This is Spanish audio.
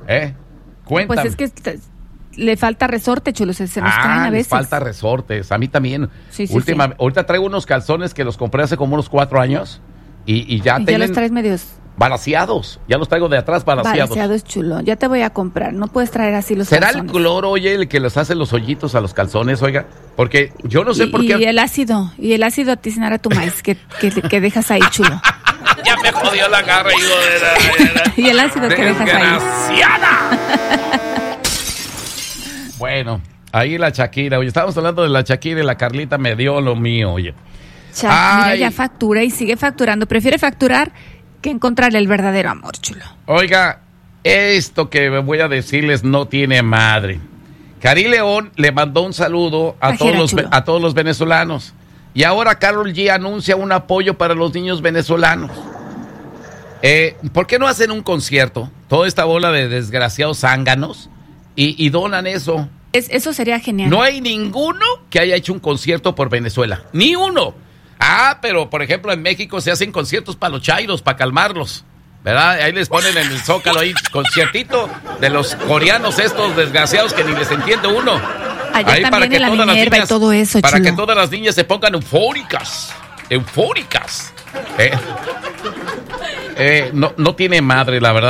Cuéntame. Pues es que le falta resorte, chulo, se nos caen a veces. Falta resortes, a mí también. Sí. Ahorita traigo unos calzones que los compré hace como unos 4 años y ya tienen... Ya los traes medios... Balaseados, ya los traigo de atrás balaseados. Balaseados, chulo, ya te voy a comprar, no puedes traer así los calzones. ¿Será calzones. El cloro, oye, el que les hace los hoyitos a los calzones, oiga? Porque yo no sé por qué... Y el ácido a tiznar a tu maíz que dejas ahí, chulo. Ya me jodió la garra, hijo de y el ácido que dejas ahí. ¡Desgraciada! Bueno, ahí la Shakira, oye, estábamos hablando de la Shakira y la Carlita me dio lo mío, oye. Shakira ya factura y sigue facturando, prefiere facturar que encontrarle el verdadero amor, chulo. Oiga, esto que voy a decirles no tiene madre. Karim León le mandó un saludo a todos los venezolanos. Y ahora Karol G anuncia un apoyo para los niños venezolanos. ¿Por qué no hacen un concierto? Toda esta bola de desgraciados zánganos y donan eso. Eso sería genial. No hay ninguno que haya hecho un concierto por Venezuela. Ni uno. Pero por ejemplo en México se hacen conciertos para los chairos, para calmarlos, ¿verdad? Ahí les ponen en el Zócalo ahí conciertito de los coreanos estos desgraciados que ni les entiende uno. Allá ahí para que todas las niñas, y todo eso, para chulo. Que todas las niñas se pongan eufóricas. No tiene madre, la verdad.